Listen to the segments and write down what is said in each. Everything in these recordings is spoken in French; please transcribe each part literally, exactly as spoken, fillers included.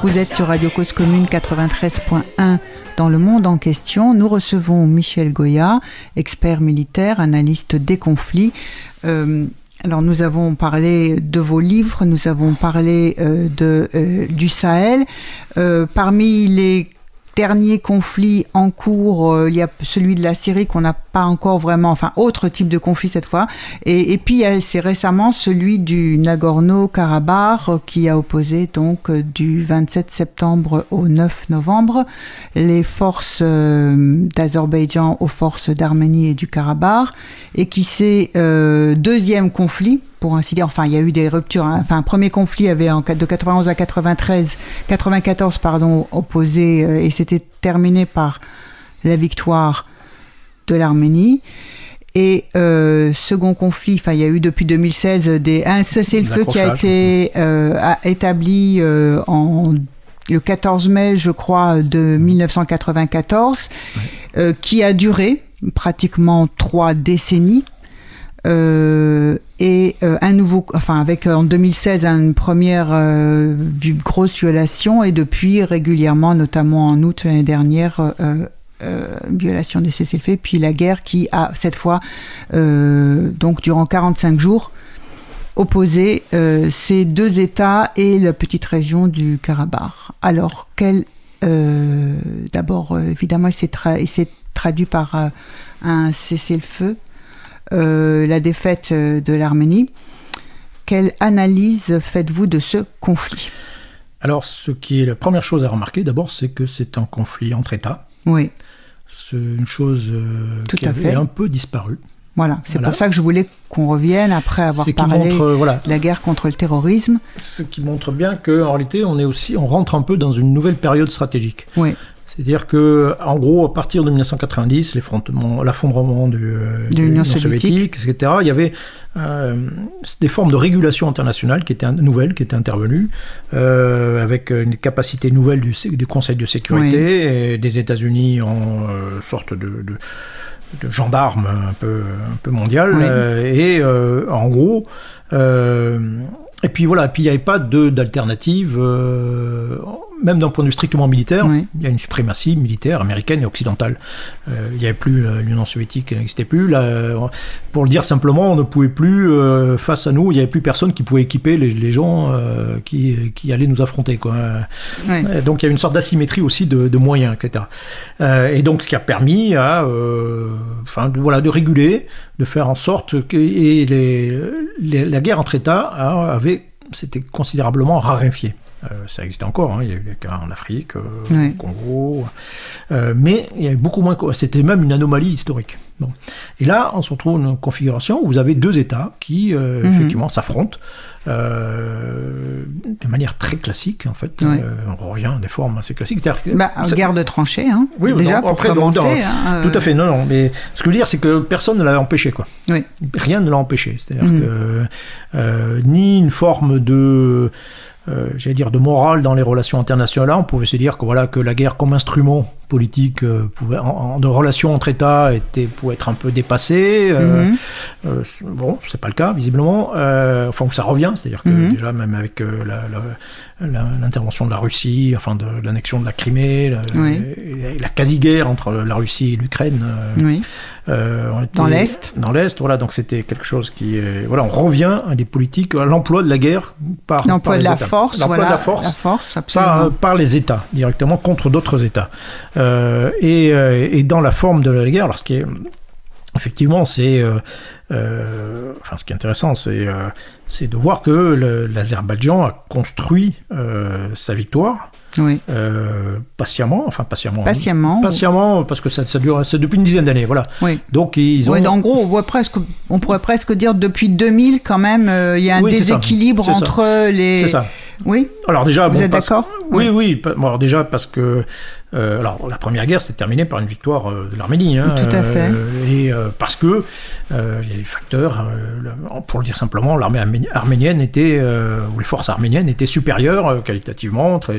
Vous êtes sur Radio Cause Commune quatre-vingt-treize point un dans le monde en question. Nous recevons Michel Goya, expert militaire, analyste des conflits. Euh, alors nous avons parlé de vos livres, nous avons parlé euh, de, euh, du Sahel. Euh, parmi les dernier conflit en cours, euh, il y a celui de la Syrie qu'on n'a pas encore vraiment, enfin autre type de conflit cette fois, et, et puis il y a, c'est récemment celui du Nagorno-Karabakh euh, qui a opposé donc euh, du vingt-sept septembre au neuf novembre les forces euh, d'Azerbaïdjan aux forces d'Arménie et du Karabakh, et qui c'est euh, deuxième conflit pour ainsi dire, enfin il y a eu des ruptures, hein. Enfin un premier conflit avait en, de quatre-vingt-onze à quatre-vingt-treize, quatre-vingt-quatorze pardon, opposé euh, et c'était terminé par la victoire de l'Arménie. Et euh, second conflit, enfin il y a eu depuis deux mille seize des, un cessez-le-feu qui a été euh, a, établi euh, en le quatorze mai je crois de dix-neuf cent quatre-vingt-quatorze, ouais. euh, qui a duré pratiquement trois décennies. Euh, et euh, un nouveau, enfin avec euh, en deux mille seize une première euh, grosse violation, et depuis régulièrement, notamment en août l'année dernière, euh, euh, violation des cessez-le-feu, puis la guerre qui a cette fois euh, donc durant quarante-cinq jours opposé euh, ces deux États et la petite région du Karabakh. Alors quel euh, d'abord euh, évidemment il s'est, tra- il s'est traduit par euh, un cessez-le-feu. Euh, la défaite euh, de l'Arménie. Quelle analyse faites-vous de ce conflit ? Alors, ce qui est la première chose à remarquer, d'abord, c'est que c'est un conflit entre États. Oui. C'est une chose euh, Tout qui à avait fait. un peu disparu. Voilà, c'est voilà. pour ça que je voulais qu'on revienne après avoir c'est parlé montre, euh, voilà. de la guerre contre le terrorisme. Ce qui montre bien qu'en réalité, on est aussi, on rentre un peu dans une nouvelle période stratégique. Oui. C'est-à-dire que, en gros, à partir de dix-neuf cent quatre-vingt-dix, l'affondrement de, de l'Union soviétique, et cetera, il y avait euh, des formes de régulation internationale qui étaient nouvelles, qui étaient intervenues, euh, avec une capacité nouvelle du, du Conseil de sécurité, oui. Et des États-Unis en euh, sorte de, de, de gendarme un peu, un peu mondial, oui. euh, et euh, en gros... Euh, et puis voilà, et puis il n'y avait pas de, d'alternative, euh, même d'un point de vue strictement militaire, oui. Il y a une suprématie militaire américaine et occidentale. Euh, il n'y avait plus euh, l'Union soviétique, qui n'existait plus. Là, pour le dire simplement, on ne pouvait plus, euh, face à nous, il n'y avait plus personne qui pouvait équiper les, les gens euh, qui, qui allaient nous affronter, quoi. Oui. Donc il y avait une sorte d'asymétrie aussi de, de moyens, et cetera. Euh, et donc ce qui a permis à, euh, enfin, de, voilà, de réguler, de faire en sorte que et les, les, la guerre entre États avait c'était considérablement raréfié. Euh, ça existait encore, hein. Il y a eu des cas en Afrique, euh, oui. Au Congo, euh, mais il y avait beaucoup moins. C'était même une anomalie historique. Bon. Et là, on se retrouve dans une configuration où vous avez deux États qui, euh, mm-hmm. effectivement, s'affrontent euh, de manière très classique, en fait. Oui. Euh, on revient à des formes assez classiques. Que, bah, ça... Guerre de tranchées, hein. Oui, déjà, non, pour après, commencer. Non, non, hein, tout à fait, non, non. Mais ce que je veux dire, c'est que personne ne l'a empêché, quoi. Oui. Rien ne l'a empêché. C'est-à-dire mm-hmm. que euh, ni une forme de... Euh, j'allais dire de morale dans les relations internationales, on pouvait se dire que voilà que la guerre comme instrument politique euh, pouvait, en, en, de relations entre États était pouvait être un peu dépassée. Euh, mm-hmm. euh, bon, c'est pas le cas visiblement. Euh, enfin, ça revient, c'est-à-dire que mm-hmm. déjà même avec euh, la, la, la, l'intervention de la Russie, enfin de l'annexion de la Crimée, la, oui. la, la quasi-guerre entre la Russie et l'Ukraine. Euh, oui. Euh, on était dans l'Est. Dans l'Est, voilà. Donc c'était quelque chose qui, euh, voilà, on revient à des politiques, à l'emploi de la guerre par, l'emploi par les de la États. force, l'emploi voilà, de la force, la force absolument. Par, par les États directement contre d'autres États. Euh, et, euh, et dans la forme de la guerre, alors ce qui est effectivement, c'est euh, euh, enfin ce qui est intéressant, c'est euh, c'est de voir que le, l'Azerbaïdjan a construit euh, sa victoire. Oui. Euh, patiemment, enfin patiemment, patiemment, patiemment, parce que ça, ça dure, c'est depuis une dizaine d'années, voilà. Oui. Donc ils ont. Oui, en gros, on voit presque, on pourrait presque dire depuis deux mille quand même, il euh, y a un oui, déséquilibre c'est entre ça. les. C'est ça. Oui. Alors déjà, vous bon, êtes parce... d'accord ? Oui, oui. oui. Bon, alors déjà parce que, euh, alors la première guerre s'est terminée par une victoire euh, de l'Arménie. Hein, Tout à fait. Euh, et euh, parce que euh, il y a des facteurs, euh, pour le dire simplement, l'armée arménienne était, euh, ou les forces arméniennes étaient supérieures euh, qualitativement, très très nettement.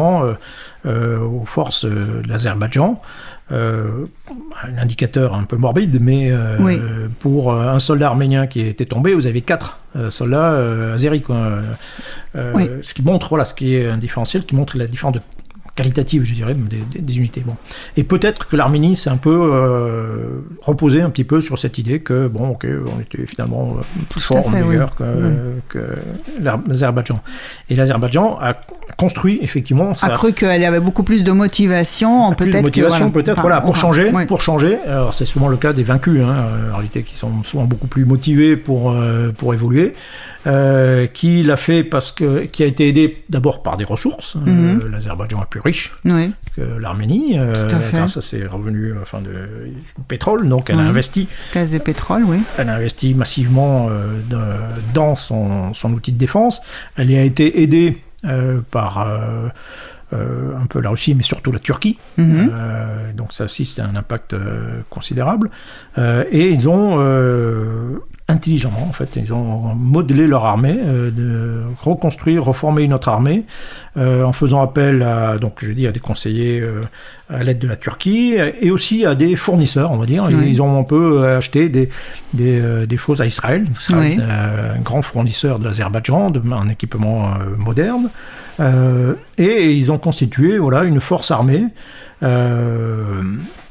effectivement euh, euh, aux forces de l'Azerbaïdjan. Euh, un indicateur un peu morbide, mais euh, oui. pour un soldat arménien qui était tombé, vous avez quatre euh, soldats euh, azéris, quoi. Euh, oui. Ce qui montre, voilà, ce qui est un différentiel, qui montre la différence de qualitative, je dirais, des, des, des unités. Bon. Et peut-être que l'Arménie s'est un peu euh, reposée un petit peu sur cette idée que, bon, ok, on était finalement plus fort, meilleur oui. que, oui. que l'Azerbaïdjan. Et l'Azerbaïdjan a construit, effectivement... Ça a cru qu'elle avait beaucoup plus de motivation, peut-être. Plus de motivation, que, voilà, peut-être, enfin, voilà, pour changer, oui. pour changer. Alors, c'est souvent le cas des vaincus, hein, en réalité, qui sont souvent beaucoup plus motivés pour, euh, pour évoluer. Euh, qui l'a fait parce que qui a été aidé d'abord par des ressources. Mm-hmm. Euh, L'Azerbaïdjan est plus riche oui. que l'Arménie euh, grâce à ses revenus, enfin de, de pétrole. Donc elle oui. a investi. Gaz de pétrole, oui. Elle a investi massivement euh, de, dans son, son outil de défense. Elle a été aidée euh, par euh, euh, un peu la Russie, mais surtout la Turquie. Mm-hmm. Euh, donc ça aussi, c'était un impact euh, considérable. Euh, et ils ont euh, intelligemment, en fait, ils ont modelé leur armée, euh, de reconstruire, reformer une autre armée, euh, en faisant appel à, donc je dis, à des conseillers euh, à l'aide de la Turquie, et aussi à des fournisseurs, on va dire. Oui. Ils ont un peu acheté des, des, euh, des choses à Israël, Israël oui. euh, un grand fournisseur de l'Azerbaïdjan, de, un équipement euh, moderne, euh, et ils ont constitué, voilà, une force armée euh,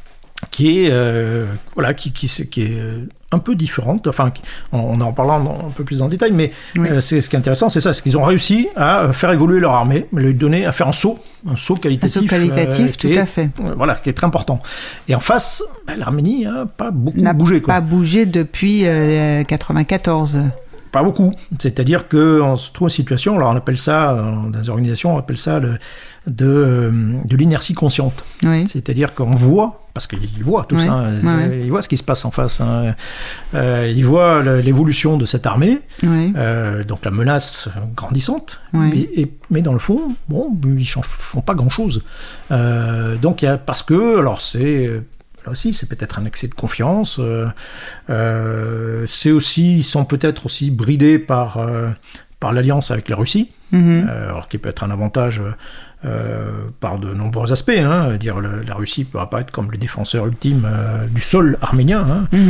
qui est, euh, voilà, qui, qui, qui est un peu différente, enfin, on en parlera un peu plus dans le détail, mais oui. euh, c'est, ce qui est intéressant, c'est ça, c'est qu'ils ont réussi à faire évoluer leur armée, lui donner, à faire un saut, un saut qualitatif. Un saut qualitatif, euh, tout est, à fait. Euh, voilà, qui est très important. Et en face, ben, l'Arménie n'a pas beaucoup n'a bougé. Quoi. Pas bougé depuis euh, quatre-vingt-quatorze. Pas beaucoup. C'est-à-dire qu'on se trouve en situation, alors on appelle ça, dans les organisations, on appelle ça le, de, de l'inertie consciente. Oui. C'est-à-dire qu'on voit, parce qu'ils voient tout oui. ça, oui. ils voient ce qui se passe en face. Hein. Euh, ils voient l'évolution de cette armée, oui. euh, donc la menace grandissante, oui. et, et, mais dans le fond, bon, ils ne font pas grand-chose. Euh, donc, il y a, parce que, alors c'est... Là aussi, c'est peut-être un excès de confiance. Euh, euh, c'est aussi, ils sont peut-être aussi bridés par, euh, par l'alliance avec la Russie, mm-hmm. euh, alors qui peut être un avantage euh, par de nombreux aspects. Hein. Dire le, la Russie peut apparaître comme le défenseur ultime euh, du sol arménien, hein. mm-hmm.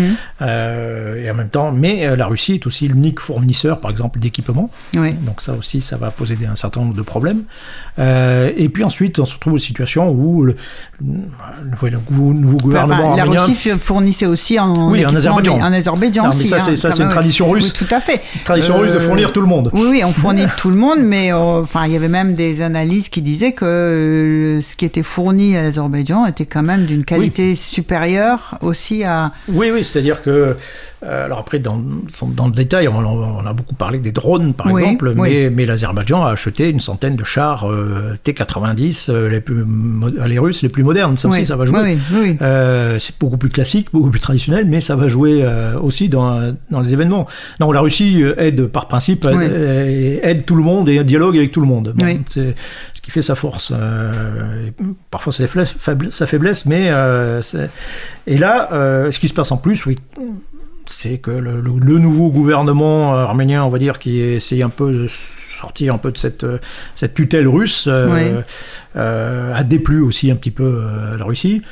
euh, et en même temps, mais euh, la Russie est aussi l'unique fournisseur, par exemple, d'équipements. Oui. Donc ça aussi, ça va poser des, un certain nombre de problèmes. Euh, et puis ensuite, on se retrouve une situation où le, le, le nouveau, nouveau gouvernement enfin, arménien... La Russie fournissait aussi en, oui, en Azerbaïdjan. En Azerbaïdjan non, aussi. Mais ça, c'est, hein, ça, c'est une même, tradition russe. Oui, tout à fait. Une tradition euh, russe de fournir tout le monde. Oui, oui, on fournit tout le monde, mais euh, enfin, il y avait même des analyses qui disaient que euh, ce qui était fourni à l'Azerbaïdjan était quand même d'une qualité oui. supérieure aussi à... Oui, oui, c'est-à-dire que... Euh, alors après, dans, dans le détail, on, on a beaucoup parlé des drones, par oui, exemple, oui. mais, mais l'Azerbaïdjan a acheté une centaine de chars euh, T quatre-vingt-dix, euh, les, plus, les Russes les plus modernes. Ça oui. aussi, ça va jouer. Oui, oui. Euh, c'est beaucoup plus classique, beaucoup plus traditionnel, mais ça va jouer euh, aussi dans, dans les événements. Non, la Russie aide par principe, oui. aide, aide tout le monde et dialogue avec tout le monde. Bon, oui. C'est ce qui fait sa force. Euh, parfois, c'est sa faiblesse, mais... Euh, c'est... Et là, euh, ce qui se passe en plus, oui... c'est que le, le, le nouveau gouvernement arménien, on va dire, qui essaye un peu de sortir un peu de cette, cette tutelle russe, euh, oui. euh, a déplu aussi un petit peu à la Russie.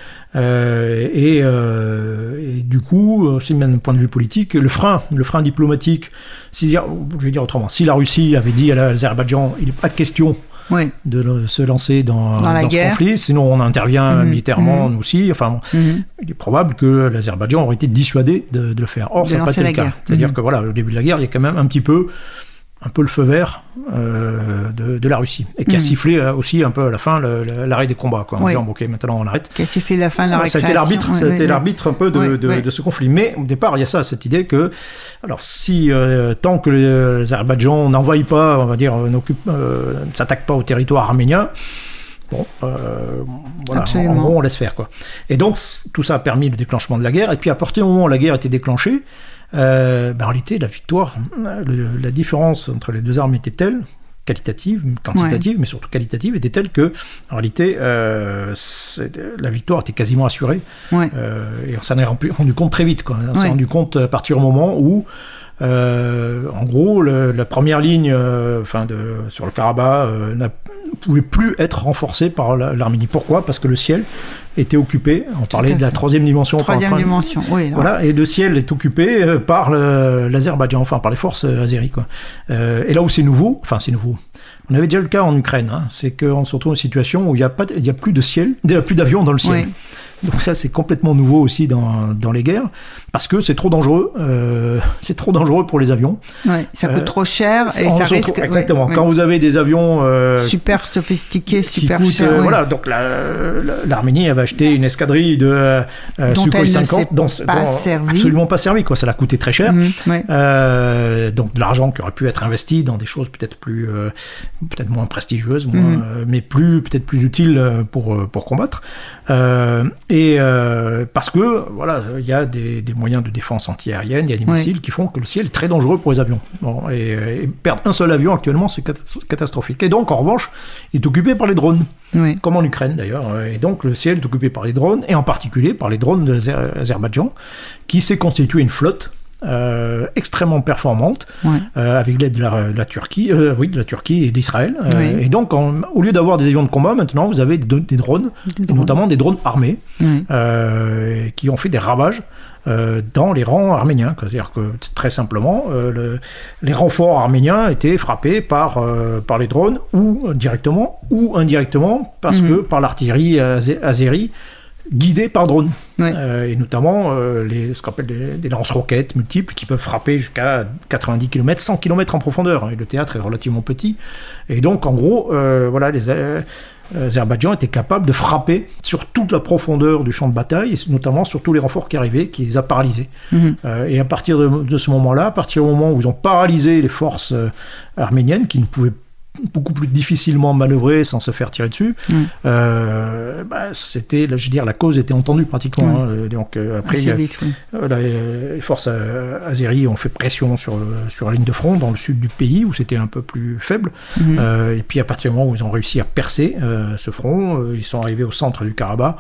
Euh, et, euh, et du coup, aussi même d'un point de vue politique, le frein, le frein diplomatique, si, je vais dire autrement, si la Russie avait dit à l'Azerbaïdjan, il n'est pas de question oui. de se lancer dans, dans, dans ce conflit, sinon on intervient mmh. militairement, mmh. nous aussi. Enfin, mmh. il est probable que l'Azerbaïdjan aurait été dissuadé de, de le faire. Or, de ça n'a pas été le cas. Guerre. C'est-à-dire mmh. que voilà, au début de la guerre, il y a quand même un petit peu, un peu le feu vert euh, de, de la Russie, et qui mmh. a sifflé aussi un peu à la fin le, le, l'arrêt des combats, quoi, en oui. disant bon, ok, maintenant on arrête. Qui a sifflé la fin de la récréation. Ça a été l'arbitre, oui, ça a été oui, l'arbitre un peu de, oui, de, oui. de ce conflit. Mais au départ, il y a ça, cette idée que, alors si euh, tant que l'Azerbaïdjan n'envahit pas, on va dire, n'occupe, euh, ne s'attaque pas au territoire arménien. Bon, euh, voilà, en, en gros, on laisse faire, quoi. Et donc, tout ça a permis le déclenchement de la guerre. Et puis, à partir du moment où la guerre était déclenchée, euh, ben, en réalité, la victoire, le, la différence entre les deux armes était telle, qualitative, quantitative, ouais. mais surtout qualitative, était telle que, en réalité, euh, la victoire était quasiment assurée. Ouais. Euh, et on s'en est rendu compte très vite, quoi. On ouais. s'est rendu compte à partir du moment où, Euh, en gros, le, la première ligne, euh, enfin de, sur le Karabakh, euh, n'a pouvait plus être renforcé par l'Arménie. Pourquoi ? Parce que le ciel était occupé, on parlait de la troisième dimension. Troisième par dimension, oui. Alors. Voilà, et le ciel est occupé par l'Azerbaïdjan, enfin par les forces azéries, quoi. Euh, et là où c'est nouveau, enfin c'est nouveau, on avait déjà le cas en Ukraine, hein, c'est qu'on se retrouve dans une situation où il n'y a, pas, il y a plus de ciel, plus d'avions dans le ciel. Oui. Donc ça, c'est complètement nouveau aussi dans, dans les guerres, parce que c'est trop dangereux, euh, c'est trop dangereux pour les avions. Ouais, ça coûte euh, trop cher et ça risque... Retrouve, exactement, ouais, quand ouais. vous avez des avions... Euh, super sophistiqués, super coûtent, chers. Euh, ouais. Voilà, donc l'Arménie avait acheté une escadrille de euh, Sukhoi cinquante, dont, pas dont servi. absolument pas servi, quoi. Ça l'a coûté très cher. Mmh, ouais. euh, donc de l'argent qui aurait pu être investi dans des choses peut-être plus, euh, peut-être moins prestigieuses, moins, mmh. euh, mais plus peut-être plus utiles pour pour combattre. Euh, et euh, parce que voilà, il y a des, des moyens de défense anti-aérienne, il y a des ouais. missiles qui font que le ciel est très dangereux pour les avions. Bon, et, et perdre un seul avion actuellement, c'est catastrophique. Et donc, en revanche, il est occupé par les drones, oui. comme en Ukraine d'ailleurs. Et donc, le ciel est occupé par les drones, et en particulier par les drones de l'Azerbaïdjan, qui s'est constitué une flotte. Euh, extrêmement performante ouais. euh, avec l'aide de la, de la Turquie, euh, oui, de la Turquie et d'Israël. Euh, oui. Et donc, en, au lieu d'avoir des avions de combat, maintenant, vous avez des, des drones, des drones. notamment des drones armés, oui. euh, qui ont fait des ravages euh, dans les rangs arméniens. C'est-à-dire que très simplement, euh, le, les renforts arméniens étaient frappés par euh, par les drones, ou directement ou indirectement, parce mm-hmm. que par l'artillerie azé- azérie. Guidés par drone, ouais. euh, et notamment euh, les, ce qu'on appelle des, des lance-roquettes multiples qui peuvent frapper jusqu'à quatre-vingt-dix kilomètres, cent kilomètres en profondeur. Et le théâtre est relativement petit. Et donc, en gros, euh, voilà, les euh, Azerbaïdjan étaient capables de frapper sur toute la profondeur du champ de bataille, et notamment sur tous les renforts qui arrivaient, qui les a paralysés. Mm-hmm. Euh, et à partir de, de ce moment-là, à partir du moment où ils ont paralysé les forces euh, arméniennes, qui ne pouvaient beaucoup plus difficilement manœuvrer sans se faire tirer dessus. Mmh. Euh, bah, c'était, je veux dire, la cause était entendue pratiquement. Mmh. Hein. Donc euh, après, il, vite, oui. euh, les forces euh, azéries ont fait pression sur sur la ligne de front dans le sud du pays où c'était un peu plus faible. Mmh. Euh, et puis à partir du moment où ils ont réussi à percer euh, ce front, euh, ils sont arrivés au centre du Karabakh.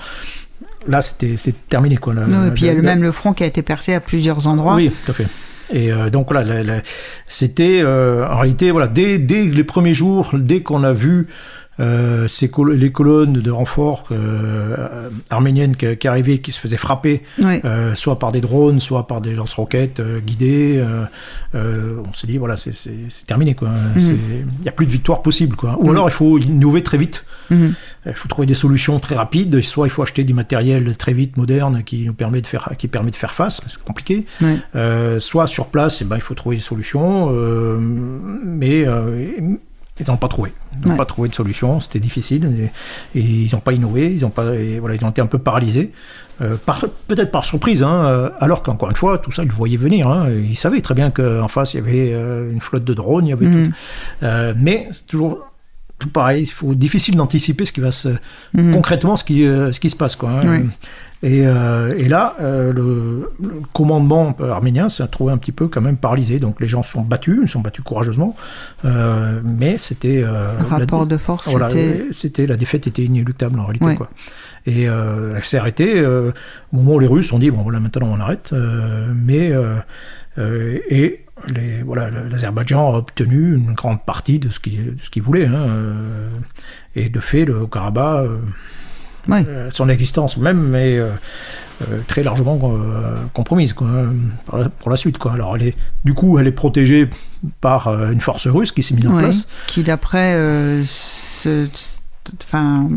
Là, c'était, c'était terminé, quoi. Là, non, et puis il y a le, le, même le front qui a été percé à plusieurs endroits. Oui, tout à fait. Et euh, donc voilà, la, la, c'était euh, en réalité, voilà, dès, dès les premiers jours, dès qu'on a vu euh, ces col- les colonnes de renforts euh, arméniennes qui, qui arrivaient, qui se faisaient frapper, oui. euh, soit par des drones, soit par des lance-roquettes euh, guidés, euh, euh, on s'est dit, voilà, c'est, c'est, c'est terminé, quoi. Mm-hmm. Il n'y a plus de victoire possible, quoi. Ou mm-hmm. alors il faut innover très vite. Mm-hmm. Il faut trouver des solutions très rapides, soit il faut acheter du matériel très vite, moderne, qui nous permet de faire, qui permet de faire face, c'est compliqué, oui. euh, soit sur place, eh ben, il faut trouver des solutions, euh, mais euh, ils n'ont pas trouvé. Ils n'ont ouais. pas trouvé de solution, c'était difficile, et, et ils n'ont pas innové, ils ont, pas, et voilà, ils ont été un peu paralysés, euh, par, peut-être par surprise, hein, alors qu'encore une fois, tout ça, ils le voyaient venir, hein, ils savaient très bien qu'en face, il y avait euh, une flotte de drones, il y avait mmh. tout, euh, mais c'est toujours... tout pareil, il faut difficile d'anticiper ce qui va se mmh. concrètement ce qui euh, ce qui se passe, quoi. Hein. Oui. Et, euh, et là, euh, le, le commandement arménien s'est trouvé un petit peu quand même paralysé. Donc les gens se sont battus, ils se sont battus courageusement, euh, mais c'était euh, le rapport la, de force. Voilà, c'était... c'était la défaite était inéluctable en réalité, ouais. quoi. Et euh, elle s'est arrêtée euh, au moment où les Russes ont dit bon voilà maintenant on arrête, euh, mais euh, euh, et Les, voilà, l'Azerbaïdjan a obtenu une grande partie de ce qu'il, de ce qu'il voulait. Hein, euh, et de fait, le Karabakh, euh, ouais. euh, son existence même, est euh, euh, très largement euh, compromise, quoi, pour, la, pour la suite, quoi. Alors, elle est, du coup, elle est protégée par euh, une force russe qui s'est mise en ouais, place. Qui, d'après euh, ce... Enfin,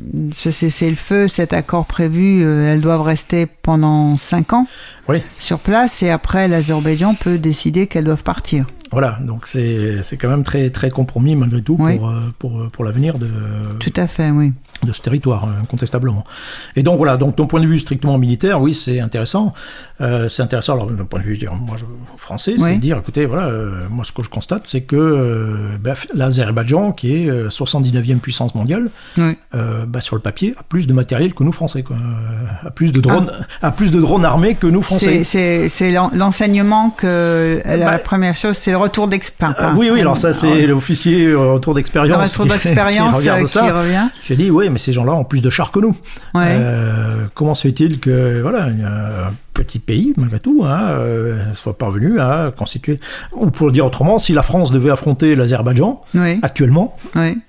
ce cessez-le-feu, cet accord prévu, euh, elles doivent rester pendant cinq ans oui. sur place, et après l'Azerbaïdjan peut décider qu'elles doivent partir. Voilà, donc c'est, c'est quand même très, très compromis malgré tout oui. pour, pour, pour l'avenir de, tout à fait, oui. de ce territoire, incontestablement. Et donc voilà, donc d'un point de vue strictement militaire, oui, c'est intéressant. Euh, c'est intéressant, alors d'un point de vue je veux dire, moi, je, français, oui. c'est de dire, écoutez, voilà, euh, moi ce que je constate, c'est que euh, bah, l'Azerbaïdjan, qui est euh, soixante-dix-neuvième puissance mondiale, oui. euh, bah, sur le papier, a plus de matériel que nous Français, quoi. A plus de drones, ah. a plus de drones armés que nous Français. C'est, c'est, c'est l'enseignement que la bah, première chose, c'est le retour d'expérience. Euh, oui, oui, alors ça, c'est alors, l'officier euh, retour d'expérience. Le retour d'expérience qui, qui, euh, qui revient. J'ai dit, oui, mais ces gens-là ont plus de chars que nous. Ouais. Euh, comment se fait-il que, voilà, un petit pays, malgré tout, hein, euh, soit parvenu à constituer. Ou pour le dire autrement, si la France devait affronter l'Azerbaïdjan, oui. actuellement, oui.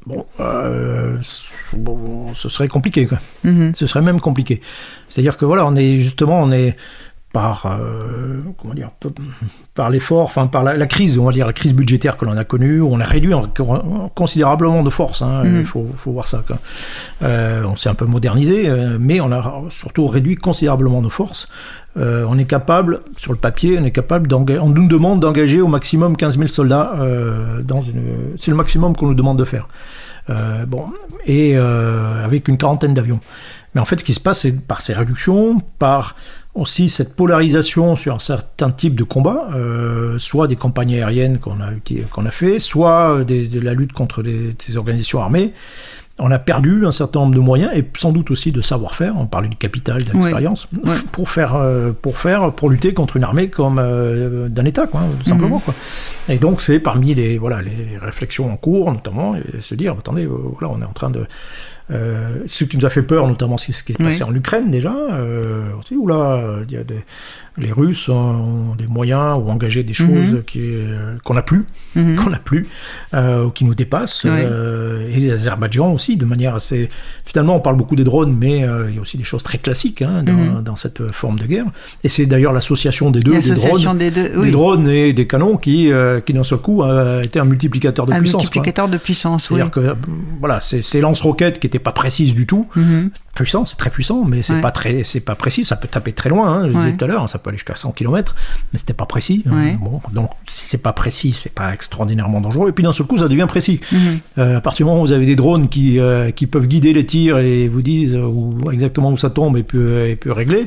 bon, euh, bon, ce serait compliqué, quoi. Mm-hmm. Ce serait même compliqué. C'est-à-dire que voilà, on est justement, on est par, euh, comment dire, par l'effort, enfin par la, la crise, on va dire la crise budgétaire que l'on a connue, où on a réduit en, en, considérablement de force. Hein, mm-hmm. Il faut, faut voir ça. Quoi. Euh, on s'est un peu modernisé, euh, mais on a surtout réduit considérablement nos forces. Euh, on est capable, sur le papier, on est capable d'engager, on nous demande d'engager au maximum quinze mille soldats euh, dans une, c'est le maximum qu'on nous demande de faire. Euh, bon, et euh, avec une quarantaine d'avions. Mais en fait, ce qui se passe, c'est par ces réductions, par aussi cette polarisation sur un certain type de combat, euh, soit des campagnes aériennes qu'on a, qu'on a fait, soit des, de la lutte contre les, ces organisations armées. On a perdu un certain nombre de moyens et sans doute aussi de savoir-faire. On parlait du capital, de l'expérience, oui. Oui. pour faire, euh, pour faire, pour lutter contre une armée comme euh, d'un État, quoi, tout simplement. Mm-hmm. Quoi. Et donc c'est parmi les, voilà, les réflexions en cours, notamment, et se dire, attendez, voilà, on est en train de Euh, ce qui nous a fait peur, notamment c'est ce qui est passé oui. en Ukraine déjà. Euh, on s'est dit, oula, il y a des, les Russes ont des moyens ou engagé des choses mm-hmm. qui, euh, qu'on n'a plus, mm-hmm. qu'on n'a plus, euh, ou qui nous dépassent. Oui. Euh, et les Azerbaïdjan aussi, de manière assez. Finalement, on parle beaucoup des drones, mais euh, il y a aussi des choses très classiques hein, dans, mm-hmm. dans cette forme de guerre. Et c'est d'ailleurs l'association des deux, l'association des, drones, des, deux, oui. des drones et des canons, qui, euh, qui d'un seul coup a été un multiplicateur de un puissance. Un multiplicateur quoi. de puissance. C'est-à-dire oui. que voilà, c'est, c'est lance-roquettes qui pas précise du tout. Mm-hmm. C'est puissant, c'est très puissant, mais c'est, ouais. pas, très, c'est pas précis. Ça peut taper très loin, hein, je ouais. disais tout à l'heure, ça peut aller jusqu'à cent kilomètres, mais c'était pas précis. Ouais. Bon, donc, si c'est pas précis, c'est pas extraordinairement dangereux. Et puis d'un seul coup, ça devient précis. Mm-hmm. Euh, à partir du moment où vous avez des drones qui, euh, qui peuvent guider les tirs et vous disent où, exactement où ça tombe et puis, et puis régler,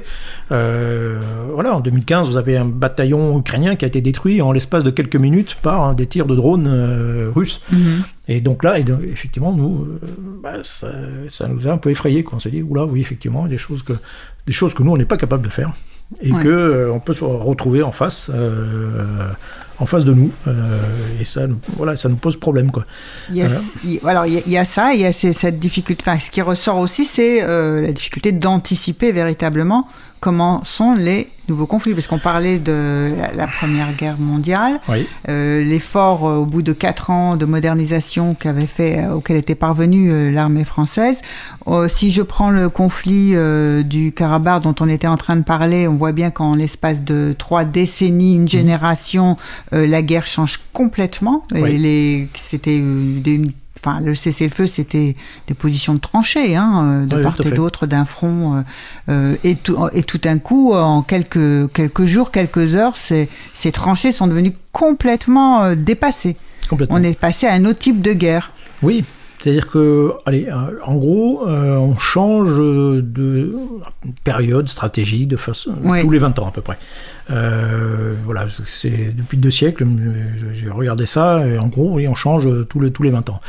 euh, voilà, en deux mille quinze, vous avez un bataillon ukrainien qui a été détruit en l'espace de quelques minutes par hein, des tirs de drones euh, russes. Mm-hmm. Et donc là, et donc, effectivement, nous, euh, bah, ça, ça nous a un peu effrayés. On s'est dit, oula, oui, effectivement, il y a des choses que, des choses que nous, on n'est pas capable de faire. Et ouais. qu'on euh, peut se retrouver en face, euh, en face de nous. Euh, et ça, voilà, ça nous pose problème. Quoi. Il y a, il, alors, il y, a, il y a ça, il y a ces, cette difficulté. Enfin, ce qui ressort aussi, c'est euh, la difficulté d'anticiper véritablement comment sont les nouveaux conflits, parce qu'on parlait de la, la Première Guerre mondiale, oui. euh, l'effort euh, au bout de quatre ans de modernisation qu'avait fait, euh, auquel était parvenue euh, l'armée française. Euh, si je prends le conflit euh, du Karabakh dont on était en train de parler, on voit bien qu'en l'espace de trois décennies, une génération, euh, la guerre change complètement. Oui. Et les, c'était euh, des Enfin, le cessez-le-feu, c'était des positions de tranchées, hein, de oui, part et d'autre d'un front. Euh, et, tout, et tout d'un coup, en quelques, quelques jours, quelques heures, ces, ces tranchées sont devenues complètement euh, dépassées. Complètement. On est passé à un autre type de guerre. Oui, c'est-à-dire que, allez, en gros, euh, on change de période, stratégie, de façon, oui. tous les vingt ans à peu près. Euh, voilà, c'est depuis deux siècles, j'ai regardé ça, et en gros, oui, on change tous les, tous les vingt ans.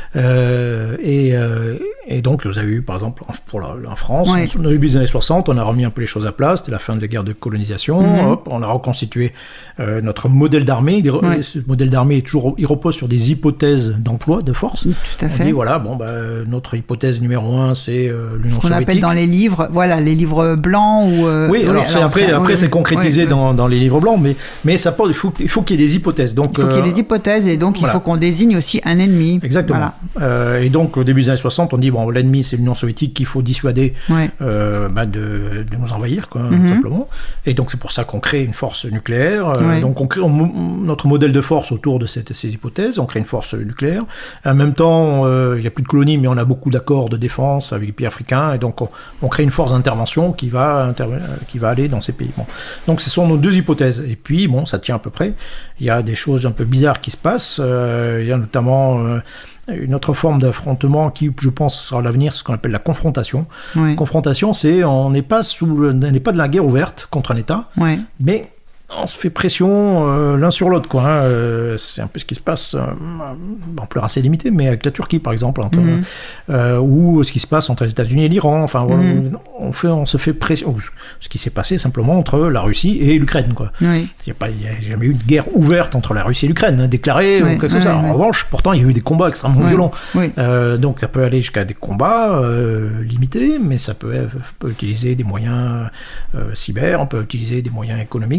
Euh, et, euh, et donc, vous avez eu, par exemple, pour la, en France, oui. au début des années soixante, on a remis un peu les choses à plat, c'était la fin de la guerre de colonisation, mm-hmm. hop, on a reconstitué euh, notre modèle d'armée. Il, oui. Ce modèle d'armée, est toujours, il repose sur des hypothèses d'emploi, de force. Tout à fait. On dit, voilà, bon, bah, notre hypothèse numéro un, c'est euh, l'Union soviétique. On appelle dans les livres, voilà, les livres blancs ou... Euh, oui, alors, oui, c'est, alors après, ça, après oui, c'est concrétisé oui, dans, oui. dans les livres blancs, mais, mais ça, il faut, il faut qu'il y ait des hypothèses. Donc, il faut qu'il y ait des hypothèses, et donc voilà. il faut qu'on désigne aussi un ennemi. Exactement. Voilà. Euh, et donc, au début des années soixante, on dit, bon, l'ennemi, c'est l'Union soviétique qu'il faut dissuader ouais. euh, bah, de, de nous envahir, quoi, mm-hmm. tout simplement. Et donc, c'est pour ça qu'on crée une force nucléaire. Euh, ouais. Donc, on crée on, notre modèle de force autour de cette, ces hypothèses. On crée une force nucléaire. En même temps, euh, il n'y a plus de colonies, mais on a beaucoup d'accords de défense avec les pays africains. Et donc, on, on crée une force d'intervention qui va, interve- qui va aller dans ces pays. Bon. Donc, ce sont nos deux hypothèses. Et puis, bon, ça tient à peu près. Il y a des choses un peu bizarres qui se passent. Euh, il y a notamment... Euh, une autre forme d'affrontement qui, je pense, sera l'avenir, c'est ce qu'on appelle la confrontation. Oui. Confrontation, c'est on n'est pas sous, on n'est pas de la guerre ouverte contre un État, oui. mais on se fait pression euh, l'un sur l'autre, quoi. Hein. Euh, c'est un peu ce qui se passe, euh, ampleur assez limitée, mais avec la Turquie, par exemple, entre, mm-hmm. euh, ou ce qui se passe entre les États-Unis et l'Iran. Enfin, mm-hmm. on, fait, on se fait pression. Ce qui s'est passé simplement entre la Russie et l'Ukraine, quoi. Oui. Il n'y a, a jamais eu de guerre ouverte entre la Russie et l'Ukraine, hein, déclarée oui. ou quelque chose oui, ça. Oui. En revanche, pourtant, il y a eu des combats extrêmement oui. violents. Oui. Euh, donc, ça peut aller jusqu'à des combats euh, limités, mais ça peut, peut utiliser des moyens euh, cyber, on peut utiliser des moyens économiques de pression.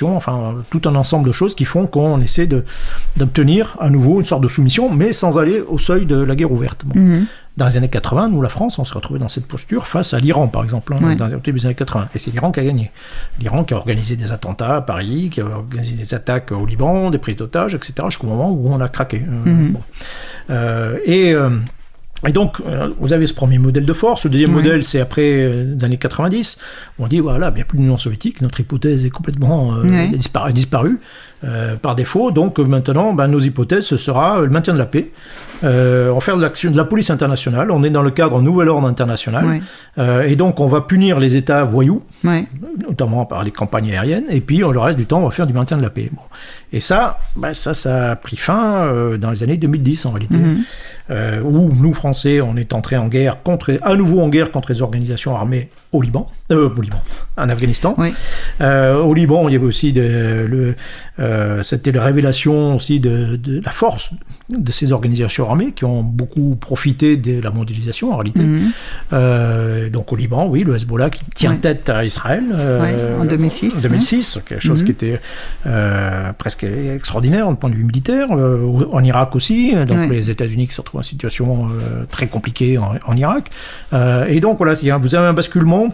répression, enfin tout un ensemble de choses qui font qu'on essaie de, d'obtenir à nouveau une sorte de soumission, mais sans aller au seuil de la guerre ouverte. Bon. Mm-hmm. Dans les années quatre-vingts, nous, la France, on s'est retrouvé dans cette posture face à l'Iran, par exemple, hein, ouais. dans les début des années quatre-vingts. Et c'est l'Iran qui a gagné. L'Iran qui a organisé des attentats à Paris, qui a organisé des attaques au Liban, des prises d'otages, et cetera, jusqu'au moment où on a craqué. Euh, mm-hmm. bon. euh, et... Euh, Et donc, vous avez ce premier modèle de force. Le deuxième oui. modèle, c'est après les années quatre-vingt-dix. Où on dit, voilà, il n'y a plus d'Union soviétique. Notre hypothèse est complètement euh, oui. disparu, disparue euh, par défaut. Donc, maintenant, ben, nos hypothèses, ce sera le maintien de la paix. Euh, on va faire de, l'action, de la police internationale. On est dans le cadre nouvel ordre international. Oui. Euh, et donc, on va punir les États voyous, oui. notamment par les campagnes aériennes. Et puis, le reste du temps, on va faire du maintien de la paix. Bon. Et ça, ben, ça, ça a pris fin euh, dans les années deux mille dix, en réalité. Mm-hmm. Euh, où nous, Français, on est entrés en guerre contre, à nouveau en guerre contre les organisations armées au Liban, euh, au Liban, en Afghanistan. Oui. Euh, au Liban, il y avait aussi de, le, euh, c'était la révélation aussi de, de la force de ces organisations armées qui ont beaucoup profité de la mondialisation en réalité. Mm-hmm. Euh, donc au Liban, oui, le Hezbollah qui tient oui. tête à Israël. Euh, oui, en deux mille six. En deux mille six, oui. quelque chose mm-hmm. qui était euh, presque extraordinaire du point de vue militaire. Euh, en Irak aussi, donc oui. les États-Unis qui se retrouvent en situation euh, très compliquée en, en Irak. Euh, et donc voilà, vous avez un basculement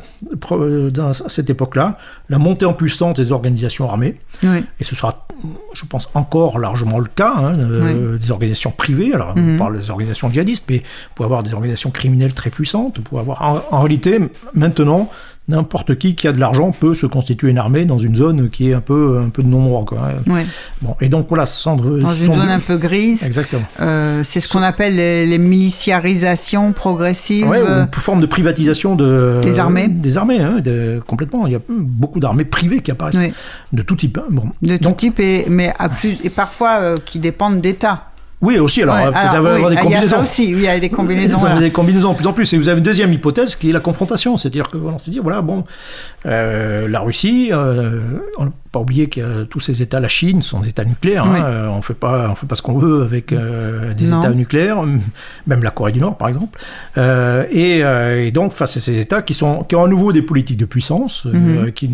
à cette époque-là, la montée en puissance des organisations armées, oui. et ce sera, je pense, encore largement le cas, hein, euh, oui. des organisations privées, alors mm-hmm. on parle des organisations djihadistes, mais vous pouvez avoir des organisations criminelles très puissantes, vous pouvez avoir, en, en réalité, maintenant, n'importe qui qui a de l'argent peut se constituer une armée dans une zone qui est un peu, un peu de non-droit. Quoi. Oui. Bon, et donc voilà, sans, dans une sans... zone un peu grise. Exactement. Euh, c'est ce qu'on appelle les, les miliciarisations progressives. Oui, ou une forme de privatisation de, des armées. Des armées, hein, de, complètement. Il y a beaucoup d'armées privées qui apparaissent, oui. de tout type. Hein. Bon. De tout donc, type, et, mais à plus, et parfois euh, qui dépendent d'États. Oui, aussi, alors, ouais, alors vous avez oui, des combinaisons. Il y a ça aussi, oui, il y a des combinaisons. Vous avez voilà. des combinaisons de plus en plus. Et vous avez une deuxième hypothèse qui est la confrontation. C'est-à-dire que, on se dit, voilà, bon, euh, la Russie, euh, on n'a pas oublié que tous ces États, la Chine, sont des États nucléaires. Oui. Hein, on ne fait pas, on fait pas ce qu'on veut avec euh, des non. États nucléaires, même la Corée du Nord, par exemple. Euh, et, euh, et donc, face à ces États qui, sont, qui ont à nouveau des politiques de puissance, mm-hmm. euh, qui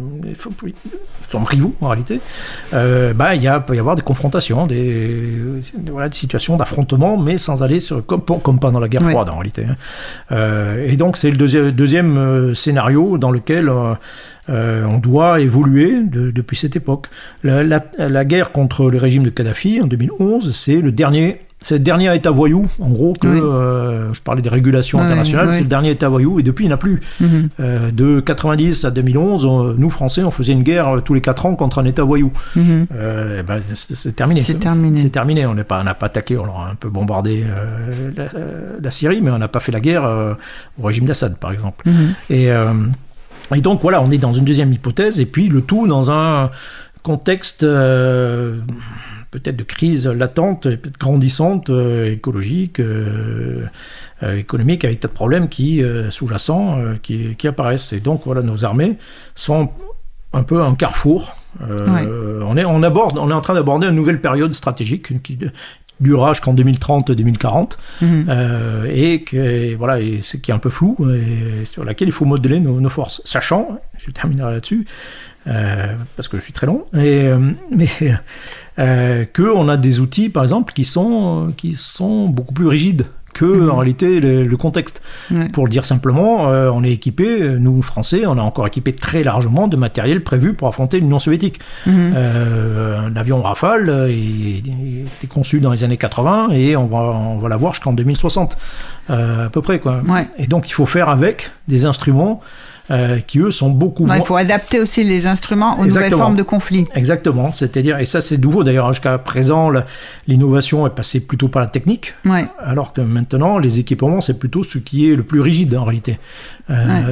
sont rivaux, en réalité, euh, bah, il y a, peut y avoir des confrontations, des, voilà, des situations d'affrontement, mais sans aller sur, comme, comme pendant la guerre oui. froide, en réalité. Euh, et donc, c'est le deuxième, deuxième euh, scénario dans lequel euh, euh, on doit évoluer de, depuis cette époque. La, la, la guerre contre le régime de Kadhafi, en deux mille onze, c'est le dernier... C'est le dernier État voyou, en gros, que oui. euh, je parlais des régulations oui, internationales, oui. c'est le dernier État voyou, et depuis, il n'y en a plus. Mm-hmm. Euh, de quatre-vingt-dix à deux mille onze, on, nous, Français, on faisait une guerre tous les quatre ans contre un État voyou. Mm-hmm. Euh, ben, c'est, c'est terminé. C'est terminé. C'est terminé. On n'a pas, pas attaqué, on a un peu bombardé euh, la, la Syrie, mais on n'a pas fait la guerre euh, au régime d'Assad, par exemple. Mm-hmm. Et, euh, et donc, voilà, on est dans une deuxième hypothèse, et puis le tout dans un contexte... Euh, peut-être de crise latente, peut-être grandissante, euh, écologique, euh, euh, économique, avec tas de problèmes qui, euh, sous-jacents euh, qui, qui apparaissent. Et donc, voilà, nos armées sont un peu un carrefour. Euh, ouais. on, est, on, aborde, on est en train d'aborder une nouvelle période stratégique qui durera jusqu'en deux mille trente deux mille quarante, mmh. euh, et, que, voilà, et c'est, qui est un peu flou, et sur laquelle il faut modeler nos, nos forces. Sachant, je terminerai là-dessus, euh, parce que je suis très long, et, euh, mais... Euh, qu'on a des outils, par exemple, qui sont, qui sont beaucoup plus rigides que, mmh. en réalité, le, le contexte. Ouais. Pour le dire simplement, euh, on est équipé, nous, Français, on a encore équipé très largement de matériel prévu pour affronter l'Union soviétique. Mmh. Euh, un avion Rafale, il, il était conçu dans les années quatre-vingts, et on va, on va l'avoir jusqu'en deux mille soixante, euh, à peu près, quoi. Ouais. Et donc, il faut faire avec des instruments Euh, qui eux sont beaucoup ouais, moins... Il faut adapter aussi les instruments aux Exactement. Nouvelles formes de conflit. Exactement, c'est-à-dire, et ça c'est nouveau d'ailleurs, jusqu'à présent la, l'innovation est passée plutôt par la technique, ouais. alors que maintenant les équipements c'est plutôt ce qui est le plus rigide en réalité. Euh, ouais.